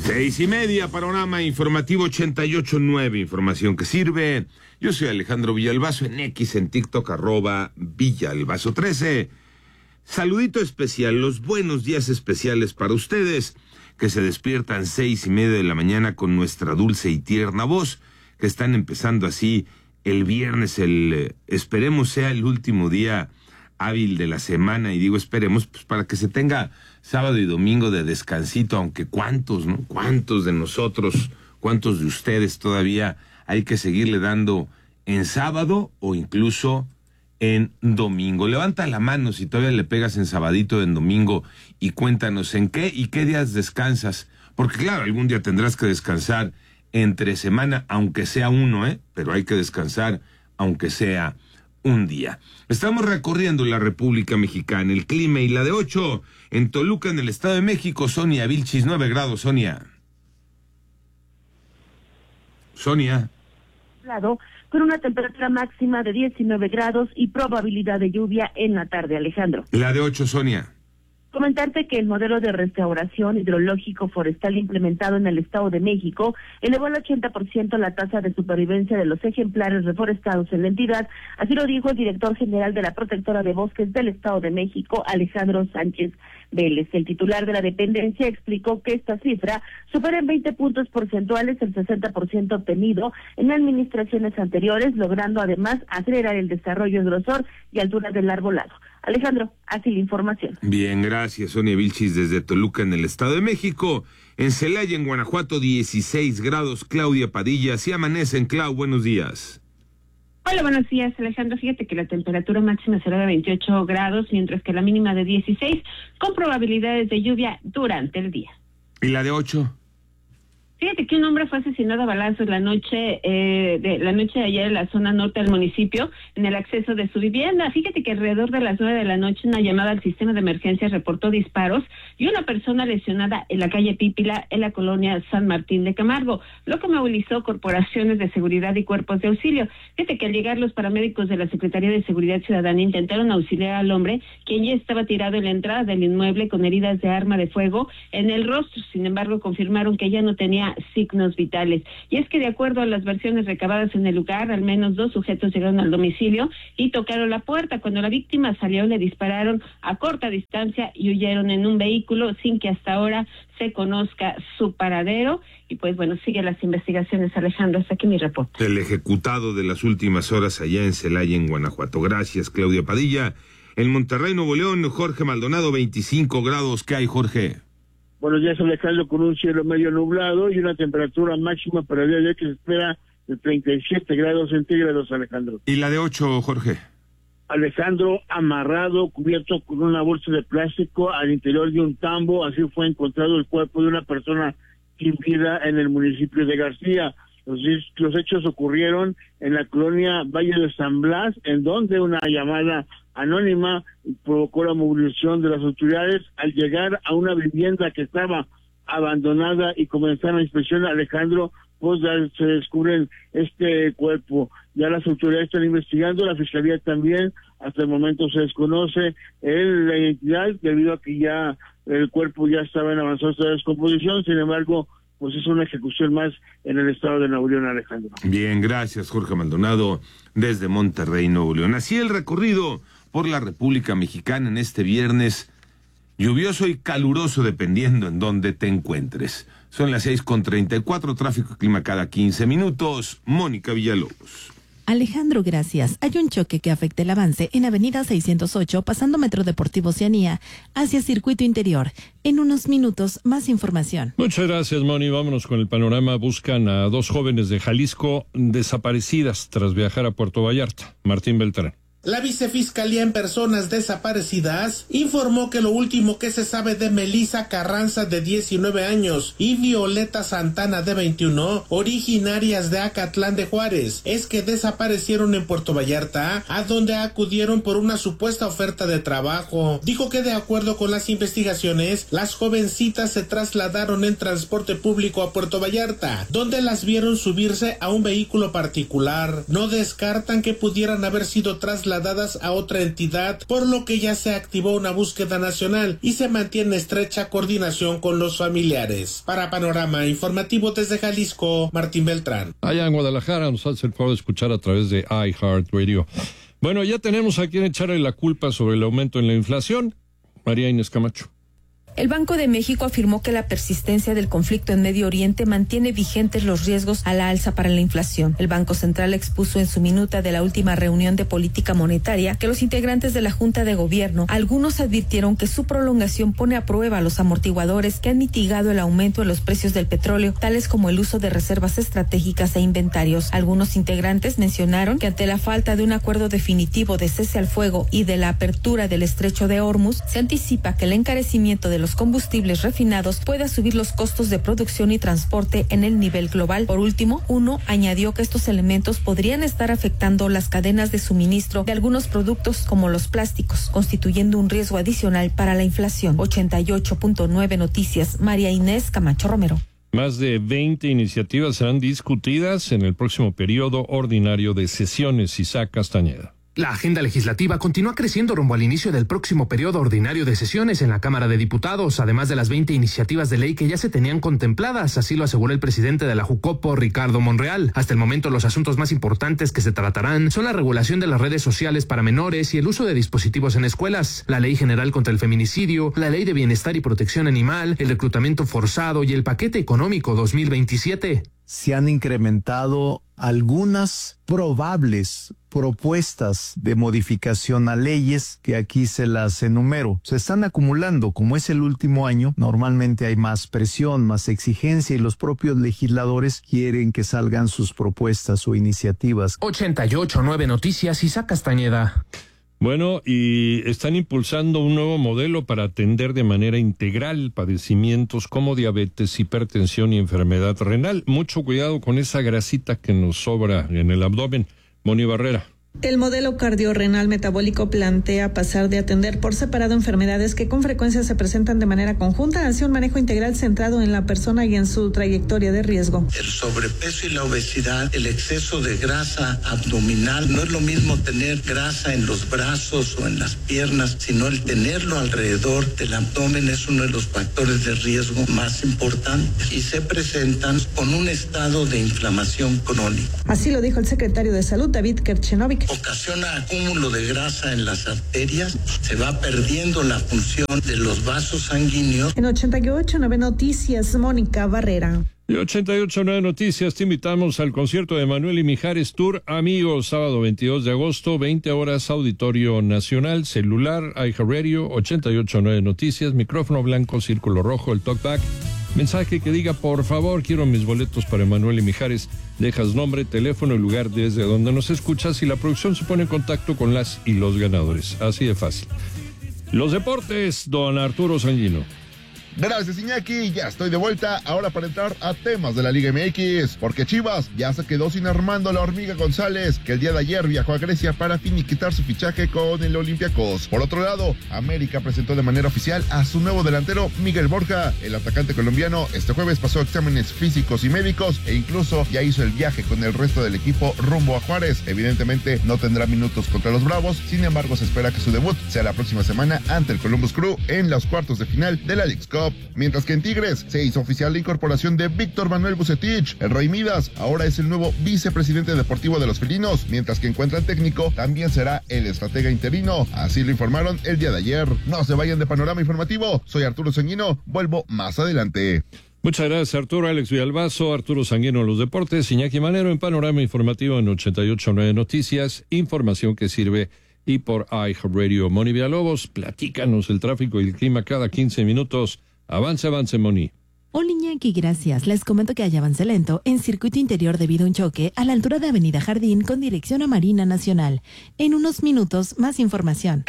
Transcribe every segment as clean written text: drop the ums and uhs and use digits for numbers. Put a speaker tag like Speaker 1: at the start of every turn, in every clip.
Speaker 1: 6:30, panorama informativo 88.9, información que sirve. Yo soy Alejandro Villalbazo, en X, en TikTok, @Villalbazo13. Saludito especial, los buenos días especiales para ustedes, que se despiertan 6:30 de la mañana con nuestra dulce y tierna voz, que están empezando así el viernes, esperemos sea el último día hábil de la semana, y digo esperemos, pues para que se tenga sábado y domingo de descansito, aunque cuántos, ¿no? Cuántos de nosotros, cuántos de ustedes todavía hay que seguirle dando en sábado o incluso en domingo. Levanta la mano si todavía le pegas en sabadito o en domingo y cuéntanos en qué y qué días descansas, porque claro, algún día tendrás que descansar entre semana, aunque sea uno, pero hay que descansar aunque sea un día. Estamos recorriendo la República Mexicana, el clima y la de 8 en Toluca, en el Estado de México. Sonia Vilchis, 9 grados, Sonia.
Speaker 2: Con una temperatura máxima de 19 grados y probabilidad de lluvia en la tarde, Alejandro.
Speaker 1: La de 8, Sonia.
Speaker 2: Comentarte que el modelo de restauración hidrológico forestal implementado en el Estado de México elevó al 80% la tasa de supervivencia de los ejemplares reforestados en la entidad, así lo dijo el director general de la Protectora de Bosques del Estado de México, Alejandro Sánchez Vélez. El titular de la dependencia explicó que esta cifra supera en 20 puntos porcentuales el 60% obtenido en administraciones anteriores, logrando además acelerar el desarrollo en grosor y altura del arbolado. Alejandro, así la información.
Speaker 1: Bien, gracias, Sonia Vilchis, desde Toluca, en el Estado de México. En Celaya, en Guanajuato, 16 grados. Claudia Padilla, si amanecen, Clau, buenos días.
Speaker 3: Hola, buenos días, Alejandro. Fíjate que la temperatura máxima será de 28 grados, mientras que la mínima de 16, con probabilidades de lluvia durante el día.
Speaker 1: ¿Y la de 8?
Speaker 3: Fíjate que un hombre fue asesinado a balazos la noche de ayer en la zona norte del municipio, en el acceso de su vivienda. Fíjate que alrededor de las 9 de la noche una llamada al sistema de emergencias reportó disparos y una persona lesionada en la calle Pípila, en la colonia San Martín de Camargo, lo que movilizó corporaciones de seguridad y cuerpos de auxilio. Fíjate que al llegar los paramédicos de la Secretaría de Seguridad Ciudadana intentaron auxiliar al hombre, quien ya estaba tirado en la entrada del inmueble con heridas de arma de fuego en el rostro. Sin embargo, confirmaron que ya no tenía signos vitales. Y es que de acuerdo a las versiones recabadas en el lugar, al menos 2 sujetos llegaron al domicilio y tocaron la puerta. Cuando la víctima salió, le dispararon a corta distancia y huyeron en un vehículo sin que hasta ahora se conozca su paradero. Y pues bueno, sigue las investigaciones, Alejandro. Hasta aquí mi reporte.
Speaker 1: El ejecutado de las últimas horas allá en Celaya, en Guanajuato. Gracias, Claudia Padilla. En Monterrey, Nuevo León, Jorge Maldonado, 25 grados. ¿Qué hay, Jorge?
Speaker 4: Buenos días, Alejandro, con un cielo medio nublado y una temperatura máxima para el día de hoy que se espera de 37 grados centígrados, Alejandro.
Speaker 1: ¿Y la de 8, Jorge?
Speaker 4: Alejandro, amarrado, cubierto con una bolsa de plástico al interior de un tambo, así fue encontrado el cuerpo de una persona sin vida en el municipio de García. Los hechos ocurrieron en la colonia Valle de San Blas, en donde una llamada anónima provocó la movilización de las autoridades. Al llegar a una vivienda que estaba abandonada y comenzaron a inspeccionar, Alejandro, pues ya se descubren este cuerpo. Ya las autoridades están investigando, la fiscalía también. Hasta el momento se desconoce la identidad, debido a que ya el cuerpo ya estaba en avanzada descomposición. Sin embargo, pues es una ejecución más en el estado de Nuevo León, Alejandro.
Speaker 1: Bien, gracias, Jorge Maldonado, desde Monterrey, Nuevo León. Así el recorrido por la República Mexicana en este viernes, lluvioso y caluroso dependiendo en dónde te encuentres. Son las 6:34, tráfico y clima cada 15 minutos. Mónica Villalobos.
Speaker 5: Alejandro, gracias. Hay un choque que afecta el avance en Avenida 608, pasando Metro Deportivo Oceanía, hacia Circuito Interior. En unos minutos, más información.
Speaker 6: Muchas gracias, Moni. Vámonos con el panorama. Buscan a 2 jóvenes de Jalisco desaparecidas tras viajar a Puerto Vallarta. Martín Beltrán.
Speaker 7: La Vicefiscalía en Personas Desaparecidas informó que lo último que se sabe de Melissa Carranza, de 19 años, y Violeta Santana, de 21, originarias de Acatlán de Juárez, es que desaparecieron en Puerto Vallarta, a donde acudieron por una supuesta oferta de trabajo. Dijo que de acuerdo con las investigaciones, las jovencitas se trasladaron en transporte público a Puerto Vallarta, donde las vieron subirse a un vehículo particular. No descartan que pudieran haber sido trasladadas trasladadas a otra entidad, por lo que ya se activó una búsqueda nacional y se mantiene estrecha coordinación con los familiares. Para Panorama Informativo desde Jalisco, Martín Beltrán.
Speaker 6: Allá en Guadalajara nos hace el favor de escuchar a través de iHeartRadio. Bueno, ya tenemos a quien echarle la culpa sobre el aumento en la inflación. María Inés Camacho.
Speaker 8: El Banco de México afirmó que la persistencia del conflicto en Medio Oriente mantiene vigentes los riesgos a la alza para la inflación. El Banco Central expuso en su minuta de la última reunión de política monetaria que los integrantes de la Junta de Gobierno, algunos advirtieron que su prolongación pone a prueba los amortiguadores que han mitigado el aumento en los precios del petróleo, tales como el uso de reservas estratégicas e inventarios. Algunos integrantes mencionaron que ante la falta de un acuerdo definitivo de cese al fuego y de la apertura del estrecho de Hormuz, se anticipa que el encarecimiento de los combustibles refinados pueda subir los costos de producción y transporte en el nivel global. Por último, uno añadió que estos elementos podrían estar afectando las cadenas de suministro de algunos productos como los plásticos, constituyendo un riesgo adicional para la inflación. 88.9 Noticias, María Inés Camacho Romero.
Speaker 6: Más de 20 iniciativas serán discutidas en el próximo periodo ordinario de sesiones. Isaac Castañeda.
Speaker 9: La agenda legislativa continúa creciendo rumbo al inicio del próximo periodo ordinario de sesiones en la Cámara de Diputados, además de las 20 iniciativas de ley que ya se tenían contempladas, así lo aseguró el presidente de la Jucopo, Ricardo Monreal. Hasta el momento, los asuntos más importantes que se tratarán son la regulación de las redes sociales para menores y el uso de dispositivos en escuelas, la Ley General contra el Feminicidio, la Ley de Bienestar y Protección Animal, el reclutamiento forzado y el Paquete Económico 2027.
Speaker 10: Se han incrementado algunas probables propuestas de modificación a leyes que aquí se las enumero. Se están acumulando, como es el último año, normalmente hay más presión, más exigencia y los propios legisladores quieren que salgan sus propuestas o iniciativas.
Speaker 9: 88.9 Noticias, Isaac Castañeda.
Speaker 6: Bueno, y están impulsando un nuevo modelo para atender de manera integral padecimientos como diabetes, hipertensión y enfermedad renal. Mucho cuidado con esa grasita que nos sobra en el abdomen. Moni Barrera.
Speaker 11: El modelo cardiorrenal metabólico plantea pasar de atender por separado enfermedades que con frecuencia se presentan de manera conjunta hacia un manejo integral centrado en la persona y en su trayectoria de riesgo.
Speaker 12: El sobrepeso y la obesidad, el exceso de grasa abdominal, no es lo mismo tener grasa en los brazos o en las piernas, sino el tenerlo alrededor del abdomen es uno de los factores de riesgo más importantes y se presentan con un estado de inflamación crónica.
Speaker 11: Así lo dijo el secretario de Salud, David Kerchenovic.
Speaker 12: Ocasiona acúmulo de grasa en las arterias, se va perdiendo la función de los vasos sanguíneos.
Speaker 11: En 88.9 Noticias, Mónica Barrera.
Speaker 6: Y 88.9 Noticias, te invitamos al concierto de Manuel y Mijares Tour Amigos, sábado 22 de agosto, 20 horas, Auditorio Nacional, celular, iHeartRadio, 88.9 Noticias, micrófono blanco, círculo rojo, el talkback. Mensaje que diga, por favor, quiero mis boletos para Manuel y Mijares. Dejas nombre, teléfono y lugar desde donde nos escuchas y la producción se pone en contacto con las y los ganadores. Así de fácil. Los deportes, don Arturo Sanguino.
Speaker 13: Gracias, Iñaki. Ya estoy de vuelta ahora para entrar a temas de la Liga MX, porque Chivas ya se quedó sin Armando La Hormiga González, que el día de ayer viajó a Grecia para finiquitar su fichaje con el Olympiacos. Por otro lado, América presentó de manera oficial a su nuevo delantero, Miguel Borja. El atacante colombiano este jueves pasó exámenes físicos y médicos e incluso ya hizo el viaje con el resto del equipo rumbo a Juárez. Evidentemente no tendrá minutos contra los Bravos, sin embargo se espera que su debut sea la próxima semana ante el Columbus Crew en los cuartos de final de la Leagues Cup. Mientras que en Tigres se hizo oficial la incorporación de Víctor Manuel Vucetich. El Rey Midas ahora es el nuevo vicepresidente deportivo de los felinos, mientras que encuentran técnico también será el estratega interino. Así lo informaron el día de ayer. No se vayan de Panorama Informativo. Soy Arturo Sanguino. Vuelvo más adelante.
Speaker 6: Muchas gracias, Arturo. Alex Villalbazo, Arturo Sanguino en los deportes, Iñaki Manero en Panorama Informativo en 88.9 Noticias, información que sirve. Y por iHeartRadio. Moni Villalobos, platícanos el tráfico y el clima cada 15 minutos. Avance, Moni.
Speaker 5: Hola, Iñaki, gracias. Les comento que hay avance lento en circuito interior debido a un choque a la altura de Avenida Jardín con dirección a Marina Nacional. En unos minutos, más información.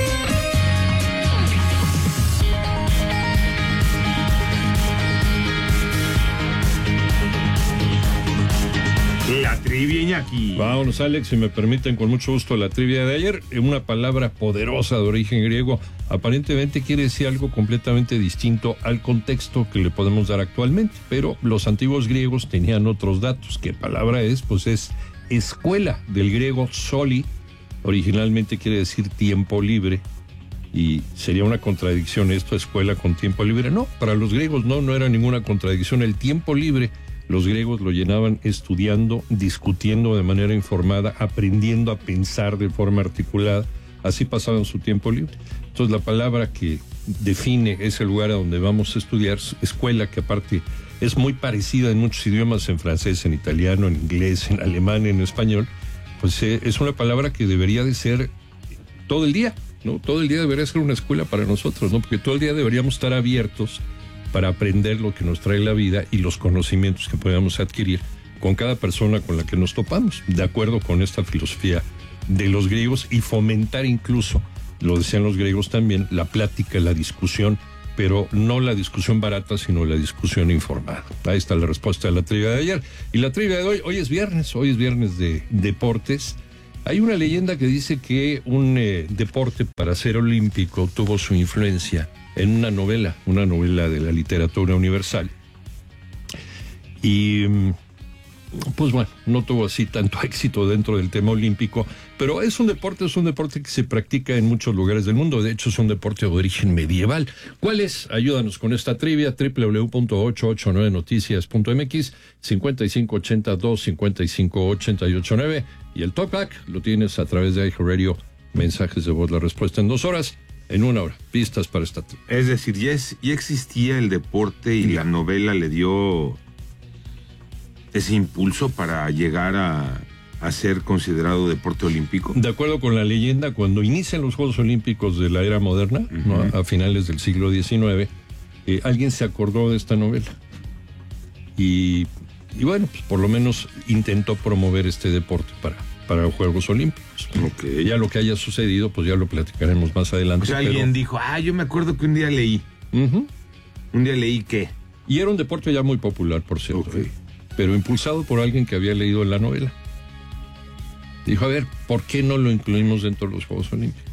Speaker 1: La trivia, Iñaki.
Speaker 6: Vámonos, Alex, si me permiten, con mucho gusto la trivia de ayer. Una palabra poderosa de origen griego aparentemente quiere decir algo completamente distinto al contexto que le podemos dar actualmente, pero los antiguos griegos tenían otros datos. ¿Qué palabra es? Pues es escuela, del griego soli, originalmente quiere decir tiempo libre, y sería una contradicción esto, escuela con tiempo libre. No, para los griegos no era ninguna contradicción. El tiempo libre los griegos lo llenaban estudiando, discutiendo de manera informada, aprendiendo a pensar de forma articulada. Así pasaban su tiempo libre. Entonces la palabra que define ese lugar a donde vamos a estudiar, escuela, que aparte es muy parecida en muchos idiomas, en francés, en italiano, en inglés, en alemán, en español, pues es una palabra que debería de ser todo el día, ¿no? Todo el día debería ser una escuela para nosotros, ¿no? Porque todo el día deberíamos estar abiertos para aprender lo que nos trae la vida y los conocimientos que podamos adquirir con cada persona con la que nos topamos, de acuerdo con esta filosofía de los griegos, y fomentar incluso, lo decían los griegos también, la plática, la discusión, pero no la discusión barata, sino la discusión informada. Ahí está la respuesta a la trivia de ayer. Y la trivia de hoy es viernes de deportes. Hay una leyenda que dice que un deporte para ser olímpico tuvo su influencia en una novela de la literatura universal. Y pues bueno, no tuvo así tanto éxito dentro del tema olímpico, pero es un deporte que se practica en muchos lugares del mundo. De hecho, es un deporte de origen medieval. ¿Cuál es? Ayúdanos con esta trivia. www.889noticias.mx 5582-55889, y el talkback lo tienes a través de iHeartRadio. Mensajes de voz, la respuesta en 2 horas. En 1 hora, pistas para esta trivia.
Speaker 1: Es decir, ya existía el deporte y la novela le dio ese impulso para llegar a ser considerado deporte olímpico.
Speaker 6: De acuerdo con la leyenda, cuando inician los Juegos Olímpicos de la era moderna, ¿no? A finales del siglo XIX, alguien se acordó de esta novela. Y bueno, pues por lo menos intentó promover este deporte para los Juegos Olímpicos.
Speaker 1: Okay.
Speaker 6: Ya lo que haya sucedido, pues ya lo platicaremos más adelante.
Speaker 1: O sea, alguien dijo, yo me acuerdo que un día leí. Un día leí que...
Speaker 6: Y era un deporte ya muy popular, por cierto. Okay. Pero impulsado por alguien que había leído la novela. Dijo, a ver, ¿por qué no lo incluimos dentro de los Juegos Olímpicos?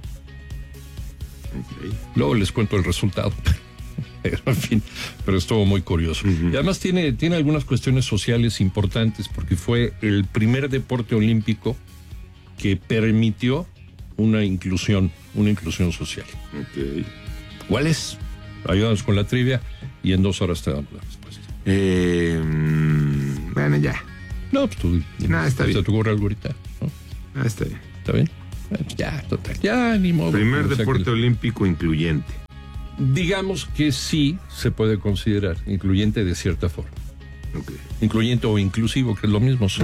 Speaker 6: Okay. Luego les cuento el resultado. En fin, pero estuvo muy curioso. Y además tiene algunas cuestiones sociales importantes, porque fue el primer deporte olímpico que permitió una inclusión social.
Speaker 1: Okay.
Speaker 6: ¿Cuál es? Ayúdanos con la trivia y en 2 horas te damos la respuesta.
Speaker 1: Bueno, ya.
Speaker 6: No, pues tú.
Speaker 1: Está bien.
Speaker 6: ¿Se te ocurre algo ahorita? ¿No?
Speaker 1: Está bien.
Speaker 6: ¿Está bien? Ya, total. Ya, ni modo.
Speaker 1: Primer deporte olímpico incluyente.
Speaker 6: Digamos que sí se puede considerar incluyente de cierta forma.
Speaker 1: Okay.
Speaker 6: Incluyente o inclusivo, que es lo mismo. Sí.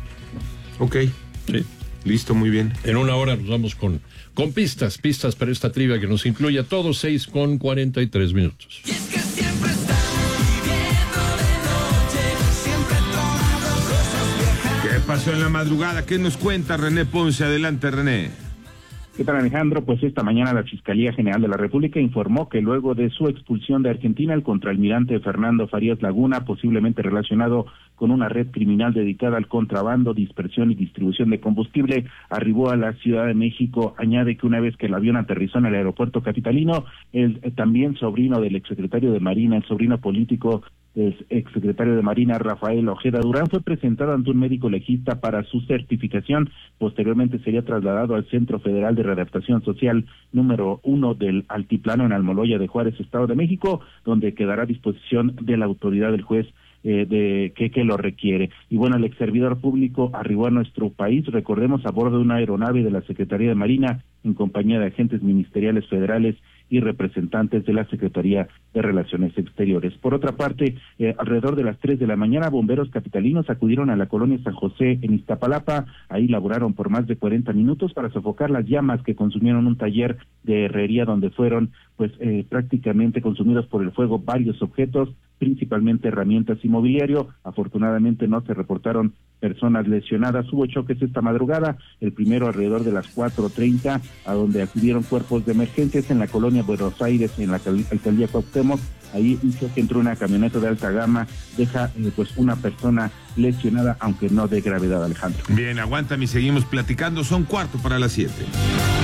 Speaker 1: Ok.
Speaker 6: Sí.
Speaker 1: Listo, muy bien.
Speaker 6: En 1 hora nos vamos con pistas para esta trivia que nos incluye a todos. 6:43 minutos.
Speaker 14: Y es que siempre estamos viviendo de noche, siempre tomando cosas viejas.
Speaker 1: ¿Qué pasó en la madrugada? ¿Qué nos cuenta René Ponce? Adelante, René.
Speaker 15: ¿Qué tal, Alejandro? Pues esta mañana la Fiscalía General de la República informó que luego de su expulsión de Argentina, el contraalmirante Fernando Farías Laguna, posiblemente relacionado con una red criminal dedicada al contrabando, dispersión y distribución de combustible, arribó a la Ciudad de México. Añade que una vez que el avión aterrizó en el aeropuerto capitalino, el también sobrino del exsecretario de Marina, el sobrino político del exsecretario de Marina, Rafael Ojeda Durán, fue presentado ante un médico legista para su certificación. Posteriormente sería trasladado al Centro Federal de Readaptación Social número 1 del Altiplano en Almoloya de Juárez, Estado de México, donde quedará a disposición de la autoridad del juez que lo requiere. Y bueno, el exservidor público arribó a nuestro país, recordemos, a bordo de una aeronave de la Secretaría de Marina en compañía de agentes ministeriales federales y representantes de la Secretaría de Relaciones Exteriores. Por otra parte, alrededor de las 3 de la mañana, bomberos capitalinos acudieron a la colonia San José en Iztapalapa. Ahí laboraron por más de 40 minutos para sofocar las llamas que consumieron un taller de herrería donde fueron prácticamente consumidos por el fuego varios objetos, principalmente herramientas y mobiliario. Afortunadamente no se reportaron personas lesionadas. Hubo choques esta madrugada, el primero alrededor de las 4:30, a donde acudieron cuerpos de emergencias en la colonia Buenos Aires, en la alcaldía Cuauhtémoc. Ahí un choque entre una camioneta de alta gama deja una persona lesionada, aunque no de gravedad, Alejandro.
Speaker 1: Bien, aguántame y seguimos platicando. Son 7:15.